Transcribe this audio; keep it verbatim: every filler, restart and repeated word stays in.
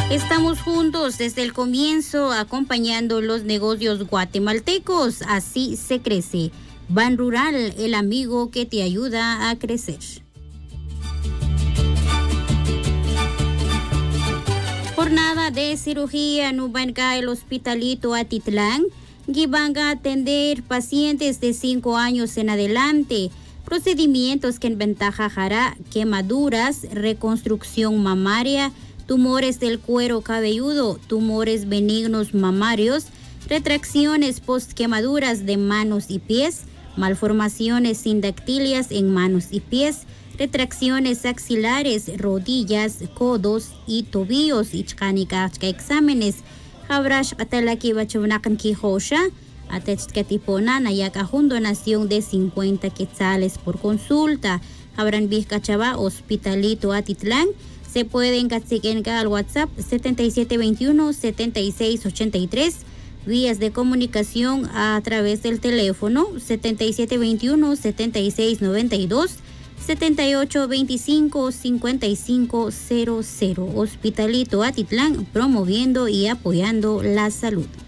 Estamos juntos desde el comienzo acompañando los negocios guatemaltecos. Así se crece. Ban Rural, el amigo que te ayuda a crecer. Jornada de cirugía en el Hospitalito Atitlán. Que van a atender pacientes de cinco años en adelante. Procedimientos que aventajará quemaduras, reconstrucción mamaria, tumores del cuero cabelludo, tumores benignos mamarios, retracciones post-quemaduras de manos y pies, malformaciones sindactilias en manos y pies, retracciones axilares, rodillas, codos y tobillos, y exámenes. Habrash atalaki bachunakan kijosha, atechkatipona nayakajun donación de cincuenta quetzales por consulta. Habrán Vizcachaba, Hospitalito Atitlán. Se pueden catsiquenca al WhatsApp setenta y siete veintiuno, setenta y seis ochenta y tres. Vías de comunicación a través del teléfono setenta y siete veintiuno, setenta y seis noventa y dos, setenta y ocho veinticinco, cincuenta y cinco cero cero. Hospitalito Atitlán, promoviendo y apoyando la salud.